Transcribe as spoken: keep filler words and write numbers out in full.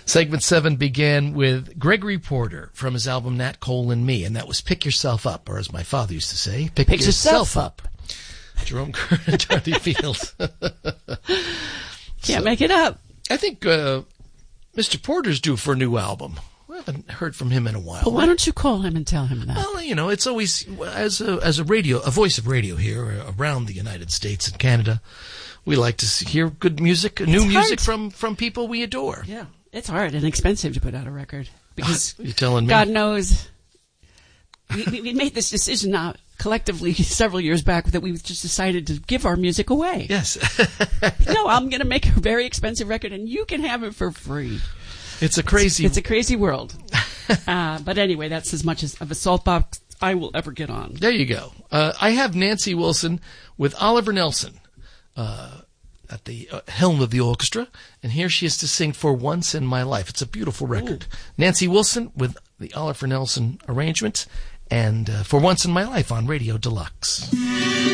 Segment seven began with Gregory Porter from his album Nat Cole and Me, and that was Pick Yourself Up, or as my father used to say, Pick, Pick yourself, yourself Up. Jerome Kern and Charlie Field. Can't So, make it up. I think uh, Mister Porter's due for a new album. We haven't heard from him in a while. But why don't you call him and tell him that? Well, you know, it's always, as a, as a radio, a voice of radio here around the United States and Canada, we like to see, hear good music, new It's music hard. from, from people we adore. Yeah, it's hard and expensive to put out a record because You're telling me? God knows we, we, we made this decision now collectively several years back that we just decided to give our music away. Yes. No, I'm going to make a very expensive record and you can have it for free. It's a crazy... It's, it's a crazy world. uh, but anyway, that's as much as of a salt box I will ever get on. There you go. Uh, I have Nancy Wilson with Oliver Nelson uh, at the uh, helm of the orchestra, and here she is to sing For Once in My Life. It's a beautiful record. Ooh. Nancy Wilson with the Oliver Nelson arrangement, and uh, For Once in My Life on Radio Deluxe.